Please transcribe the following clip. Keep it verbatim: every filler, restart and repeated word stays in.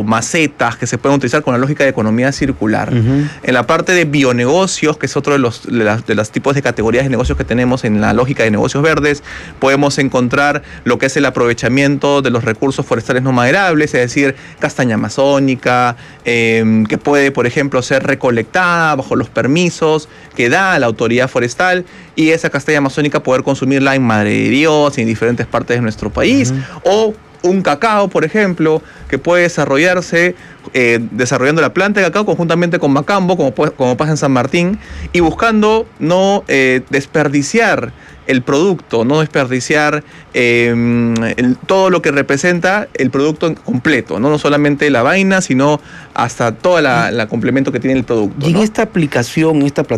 macetas que se pueden utilizar con la lógica de economía circular. Uh-huh. En la parte de bionegocios, que es otro de los, de, las, de los tipos de categorías de negocios que tenemos en la lógica de negocios verdes, podemos encontrar lo que es el aprovechamiento de los recursos forestales no maderables, es decir, castaña amazónica, eh, que puede, por ejemplo, ser recolectada bajo los permisos que da la autoridad forestal, y esa castaña amazónica poder consumirla en Madre de Dios y en diferentes partes de nuestro país, uh-huh. o un cacao, por ejemplo, que puede desarrollarse eh, desarrollando la planta de cacao conjuntamente con Macambo, como, como pasa en San Martín, y buscando no eh, desperdiciar el producto, no desperdiciar eh, el, todo lo que representa el producto completo, ¿no? No solamente la vaina, sino hasta todo la, la complemento que tiene el producto. Y en ¿no? esta aplicación, esta plataforma,